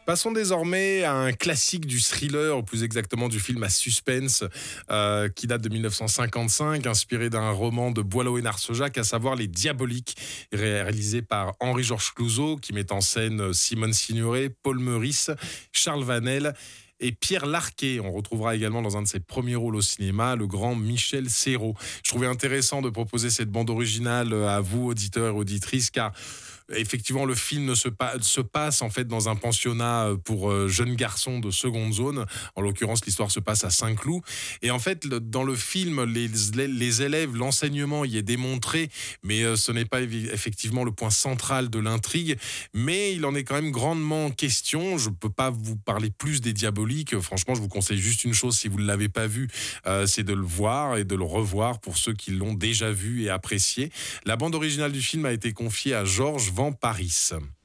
Passons désormais à un classique du thriller, ou plus exactement du film à suspense, qui date de 1955, inspiré d'un roman de Boileau et Narcejac, à savoir Les Diaboliques, réalisé par Henri-Georges Clouzot, qui met en scène Simone Signoret, Paul Meurice, Charles Vanel et Pierre Larquet. On retrouvera également dans un de ses premiers rôles au cinéma le grand Michel Serrault. Je trouvais intéressant de proposer cette bande originale à vous, auditeurs et auditrices, car effectivement, le film se passe en fait dans un pensionnat pour jeunes garçons de seconde zone. En l'occurrence, l'histoire se passe à Saint-Cloud. Et en fait, dans le film, les élèves, l'enseignement y est démontré, mais ce n'est pas effectivement le point central de l'intrigue. Mais il en est quand même grandement question. Je ne peux pas vous parler plus des Diaboliques. Franchement, je vous conseille juste une chose si vous ne l'avez pas vu, c'est de le voir et de le revoir pour ceux qui l'ont déjà vu et apprécié. La bande originale du film a été confiée à Georges Van Paris.